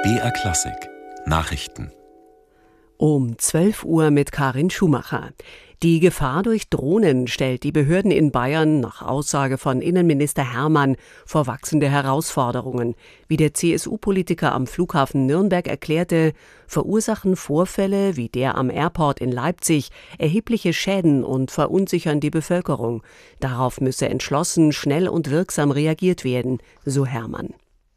BR Klassik Nachrichten Um 12 Uhr mit Karin Schumacher. Die Gefahr durch Drohnen stellt die Behörden in Bayern nach Aussage von Innenminister Hermann vor wachsende Herausforderungen. Wie der CSU-Politiker am Flughafen Nürnberg erklärte, verursachen Vorfälle wie der am Airport in Leipzig erhebliche Schäden und verunsichern die Bevölkerung. Darauf müsse entschlossen, schnell und wirksam reagiert werden, so Hermann.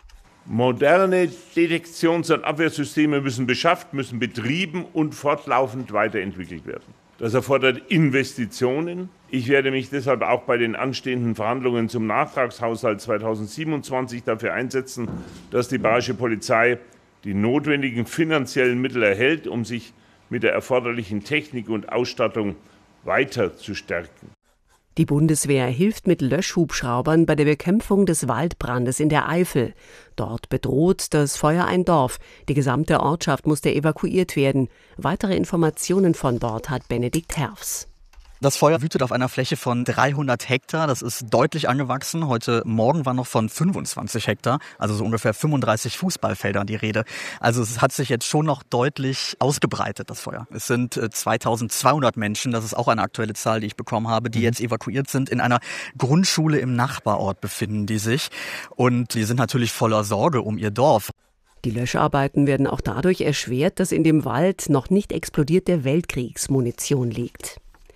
Moderne Detektions- und Abwehrsysteme müssen beschafft, müssen betrieben und fortlaufend weiterentwickelt werden. Das erfordert Investitionen. Ich werde mich deshalb auch bei den anstehenden Verhandlungen zum Nachtragshaushalt 2027 dafür einsetzen, dass die Bayerische Polizei die notwendigen finanziellen Mittel erhält, um sich mit der erforderlichen Technik und Ausstattung weiter zu stärken. Die Bundeswehr hilft mit Löschhubschraubern bei der Bekämpfung des Waldbrandes in der Eifel. Dort bedroht das Feuer ein Dorf. Die gesamte Ortschaft musste evakuiert werden. Weitere Informationen von dort hat Benedikt Herfs. Das Feuer wütet auf einer Fläche von 300 Hektar. Das ist deutlich angewachsen. Heute Morgen war noch von 25 Hektar, also so ungefähr 35 Fußballfeldern die Rede. Also es hat sich jetzt schon noch deutlich ausgebreitet, das Feuer. Es sind 2200 Menschen, das ist auch eine aktuelle Zahl, die ich bekommen habe, die jetzt evakuiert sind. In einer Grundschule im Nachbarort befinden die sich. Und die sind natürlich voller Sorge um ihr Dorf. Die Löscharbeiten werden auch dadurch erschwert, dass in dem Wald noch nicht explodierte Weltkriegsmunition liegt.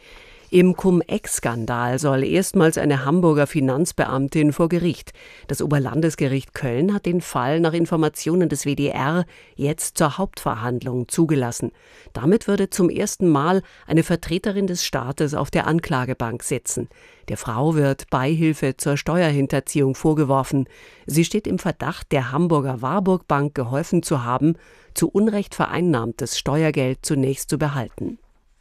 Im Cum-Ex-Skandal soll erstmals eine Hamburger Finanzbeamtin vor Gericht. Das Oberlandesgericht Köln hat den Fall nach Informationen des WDR jetzt zur Hauptverhandlung zugelassen. Damit würde zum ersten Mal eine Vertreterin des Staates auf der Anklagebank sitzen. Der Frau wird Beihilfe zur Steuerhinterziehung vorgeworfen. Sie steht im Verdacht, der Hamburger Warburg Bank geholfen zu haben, zu Unrecht vereinnahmtes Steuergeld zunächst zu behalten.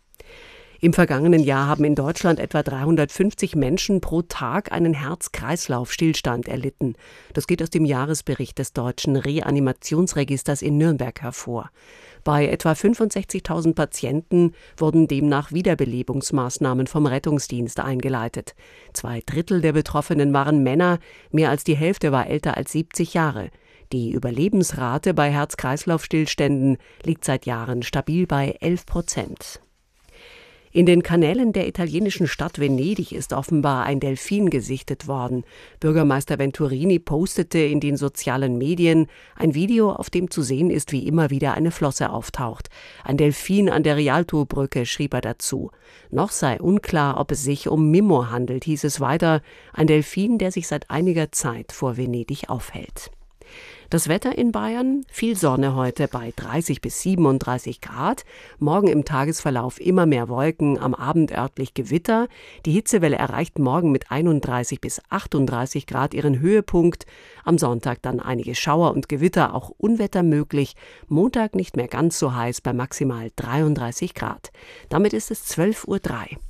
Im vergangenen Jahr haben in Deutschland etwa 350 Menschen pro Tag einen Herz-Kreislauf-Stillstand erlitten. Das geht aus dem Jahresbericht des Deutschen Reanimationsregisters in Nürnberg hervor. Bei etwa 65.000 Patienten wurden demnach Wiederbelebungsmaßnahmen vom Rettungsdienst eingeleitet. 2/3 der Betroffenen waren Männer, mehr als die Hälfte war älter als 70 Jahre. Die Überlebensrate bei Herz-Kreislauf-Stillständen liegt seit Jahren stabil bei 11%. In den Kanälen der italienischen Stadt Venedig ist offenbar ein Delfin gesichtet worden. Bürgermeister Venturini postete in den sozialen Medien ein Video, auf dem zu sehen ist, wie immer wieder eine Flosse auftaucht. Ein Delfin an der Rialto-Brücke, schrieb er dazu. Noch sei unklar, ob es sich um Mimmo handelt, hieß es weiter. Ein Delfin, der sich seit einiger Zeit vor Venedig aufhält. Das Wetter in Bayern, viel Sonne heute bei 30 bis 37 Grad. Morgen im Tagesverlauf immer mehr Wolken, am Abend örtlich Gewitter. Die Hitzewelle erreicht morgen mit 31 bis 38 Grad ihren Höhepunkt. Am Sonntag dann einige Schauer und Gewitter, auch Unwetter möglich. Montag nicht mehr ganz so heiß bei maximal 33 Grad. Damit ist es 12:03 Uhr.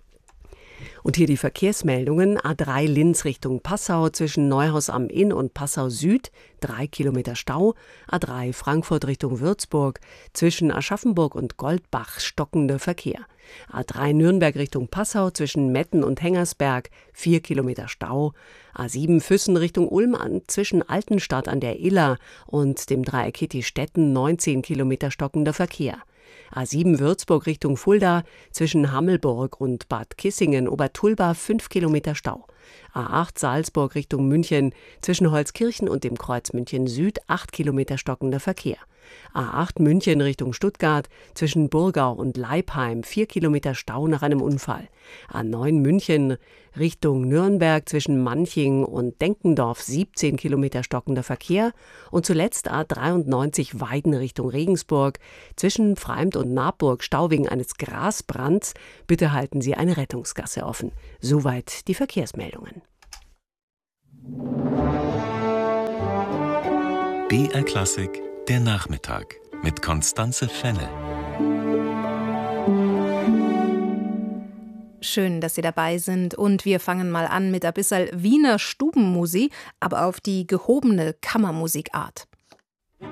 Und hier die Verkehrsmeldungen. A3 Linz Richtung Passau zwischen Neuhaus am Inn und Passau Süd, 3 Kilometer Stau. A3 Frankfurt Richtung Würzburg zwischen Aschaffenburg und Goldbach stockender Verkehr. A3 Nürnberg Richtung Passau zwischen Metten und Hengersberg, 4 Kilometer Stau. A7 Füssen Richtung Ulm zwischen Altenstadt an der Iller und dem Dreieck Hitti-Stetten, 19 Kilometer stockender Verkehr. A7 Würzburg Richtung Fulda zwischen Hammelburg und Bad Kissingen-Obertulba 5 Kilometer Stau. A8 Salzburg Richtung München zwischen Holzkirchen und dem Kreuz München Süd 8 Kilometer stockender Verkehr. A8 München Richtung Stuttgart zwischen Burgau und Leipheim 4 Kilometer Stau nach einem Unfall. A9 München Richtung Nürnberg zwischen Manching und Denkendorf 17 Kilometer stockender Verkehr. Und zuletzt A93 Weiden Richtung Regensburg zwischen Pfreimd und Naburg Stau wegen eines Grasbrands. Bitte halten Sie eine Rettungsgasse offen. Soweit die Verkehrsmeldungen. BR Klassik der Nachmittag mit Constanze Fennel. Schön, dass Sie dabei sind und wir fangen mal an mit ein bisschen Wiener Stubenmusik, aber auf die gehobene Kammermusikart.